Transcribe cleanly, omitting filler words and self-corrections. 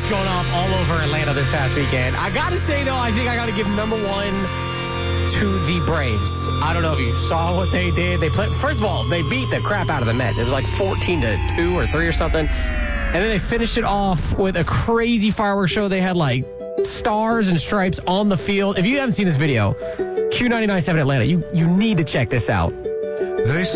going off all over Atlanta this past weekend. I got to say, though, I think I got to give number one to the Braves. I don't know if you saw what they did. First of all, they beat the crap out of the Mets. It was like 14-2 or 3 or something. And then they finished it off with a crazy fireworks show. They had like stars and stripes on the field. If you haven't seen this video, Q99.7 Atlanta, you need to check this out. They